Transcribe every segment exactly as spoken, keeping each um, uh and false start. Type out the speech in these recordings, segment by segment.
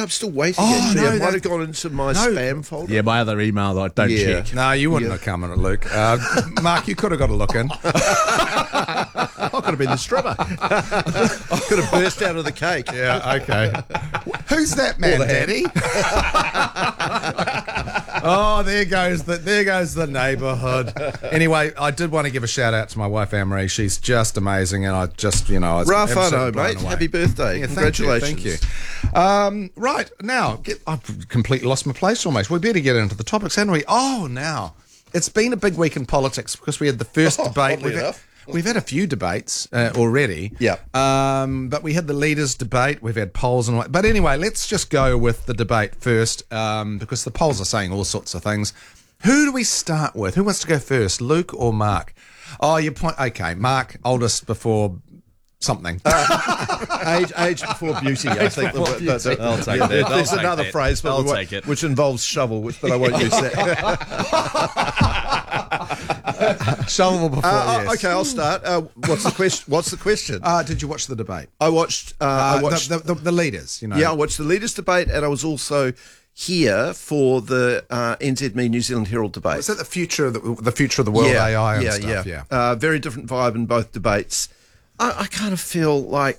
I'm still waiting. Oh, actually. no, it might that- have gone into my no. spam folder. Yeah, my other email that I don't Yeah. check. No, you wouldn't Yeah. have come in it, Luke. Uh, Mark, you could have got a look in. I could have been the stripper. Could have burst out of the cake. Yeah, okay. Who's that man, Daddy? Oh, there goes the there goes the neighbourhood. Anyway, I did want to give a shout out to my wife Anne-Marie. She's just amazing, and I just you know I was Rafano, absolutely blown mate. away. Happy birthday. Yeah, Congratulations. Thank you. Thank you. Um, right now, get, I've completely lost my place almost. We better get into the topics, haven't we? Oh, now it's been a big week in politics because we had the first Oh, debate. oddly We've had, enough. we've had a few debates uh, already. Yeah. Um, but we had the leaders' debate. We've had polls and all. But anyway, let's just go with the debate first um, because the polls are saying all sorts of things. Who do we start with? Who wants to go first, Luke or Mark? Oh, your point. Okay, Mark, oldest before something. age, age before beauty, I think. before That- that- beauty. I'll take yeah, that. there- I'll There's take another that. phrase, but I'll we won't- take it. which involves shovel, which, but I won't use that. Shovel before. Uh, yes. Okay, I'll start. Uh, what's the question? What's the question? Uh, did you watch the debate? I watched. Uh, I Uh, watched. the, the, the, the leaders, you know. Yeah, I watched the leaders' debate, and I was also here for the uh, N Z M E New Zealand Herald debate. Is that the future of the, the future of the world A I and yeah, stuff? yeah, Uh, very different vibe in both debates. I, I kind of feel like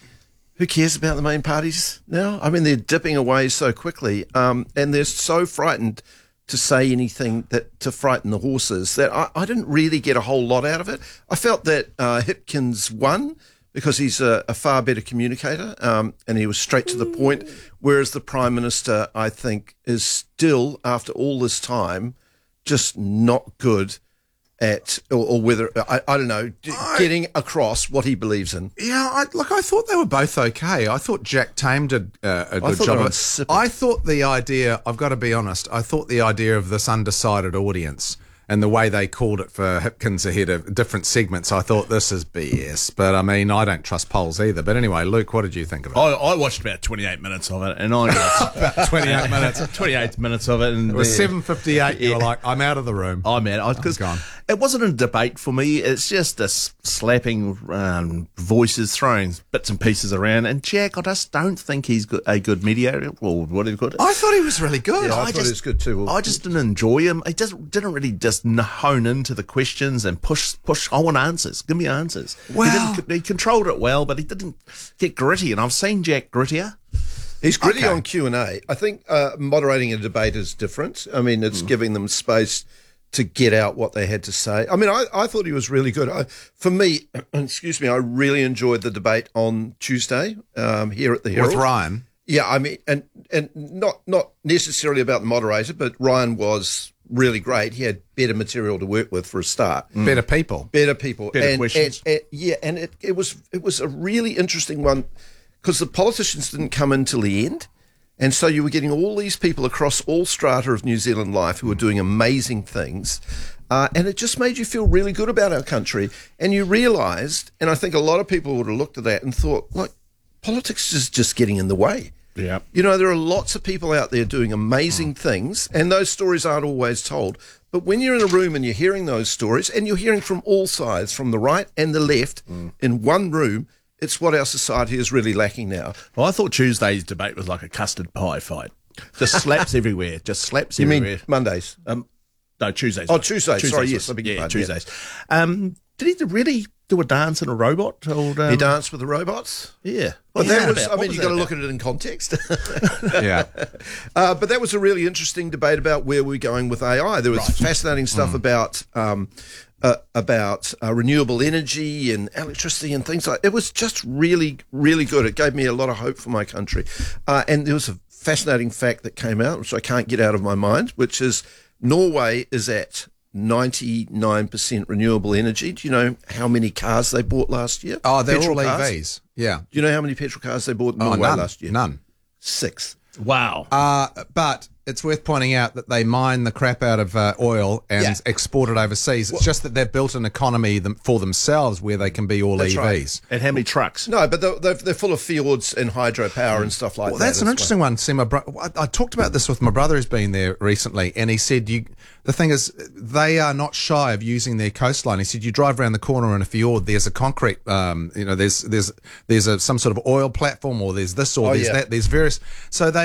who cares about the main parties now? I mean, they're dipping away so quickly, um, and they're so frightened to say anything that to frighten the horses that I, I didn't really get a whole lot out of it. I felt that uh, Hipkins won because he's a, a far better communicator, um, and he was straight to the point, whereas the Prime Minister, I think, is still, after all this time, just not good at, or, or whether, I, I don't know, d- getting across what he believes in. Yeah, I, look, I thought they were both okay. I thought Jack Tame did uh, a good thought job they were of it. insipid. I thought the idea, I've got to be honest, I thought the idea of this undecided audience and the way they called it for Hipkins ahead of different segments, I thought this is B S. But I mean, I don't trust polls either. But anyway, Luke, what did you think of it? I, I watched about twenty-eight minutes of it, and I got twenty-eight minutes. twenty-eight minutes of it, and It was the- seven fifty-eight. You were Yeah. like, I'm out of the room. Oh man, I because gone. it wasn't a debate for me. It's just a s- slapping um, voices, throwing bits and pieces around. And Jack, I just don't think he's good, a good mediator. Or what do you call it? I thought he was really good. Yeah, I, I thought just- it was good too. I just didn't enjoy him. He just didn't really just n- hone into the questions and push, push. I want answers. Give me answers. Well- he, didn't, he controlled it well, but he didn't get gritty. And I've seen Jack grittier. He's gritty Okay. on Q and A. I think uh, moderating a debate is different. I mean, it's giving them space to get out what they had to say. I mean, I, I thought he was really good. I, for me, excuse me, I really enjoyed the debate on Tuesday um, here at the Herald. With Ryan. Yeah, I mean, and and not not necessarily about the moderator, but Ryan was really great. He had better material to work with for a start. Better people. Better people, Better and, questions. and- and- yeah, and it, it was it was a really interesting one because the politicians didn't come in till the end, and so you were getting all these people across all strata of New Zealand life who were doing amazing things, uh, and it just made you feel really good about our country. And you realised, and I think a lot of people would have looked at that and thought, like, politics is just getting in the way. Yeah. You know, there are lots of people out there doing amazing things, and those stories aren't always told. But when you're in a room and you're hearing those stories, and you're hearing from all sides, from the right and the left, in one room, it's what our society is really lacking now. Well, I thought Tuesday's debate was like a custard pie fight. Just slaps everywhere. Just slaps You everywhere. mean Mondays? Um, no, Tuesdays. Oh, Tuesdays. Sorry, was- yes, I beg your yeah, pardon, yeah. Tuesdays. Um, did he really do a dance in a robot? Called, um, He danced with the robots? Yeah. But What that was was, that I about? mean, What you've was got to that look at it in context. Yeah. Uh, but that was a really interesting debate about where we're going with A I. There was fascinating stuff Mm. about um, uh, about uh, renewable energy and electricity and things like. It was just really, really good. It gave me a lot of hope for my country. Uh, and there was a fascinating fact that came out, which I can't get out of my mind, which is Norway is at ninety-nine percent renewable energy. Do you know how many cars they bought last year? Oh, they're Petrol all cars? E Vs. Yeah. Do you know how many petrol cars they bought in Oh, Norway none. last year? None. Six. Wow. Uh, but it's worth pointing out that they mine the crap out of uh, oil and Yeah. export it overseas. It's just that they've built an economy them, for themselves where they can be all That's E Vs. right. and how many trucks? No, but they're, they're, they're full of fjords and hydropower and stuff like Well, that. that's an as interesting one. See, my bro- I, I talked about this with my brother who's been there recently, and he said, "You." The thing is, they are not shy of using their coastline. He said, "You drive around the corner in a fjord. There's a concrete, um, you know, there's there's there's a some sort of oil platform, or there's this, or Oh, there's yeah. that. There's various. So they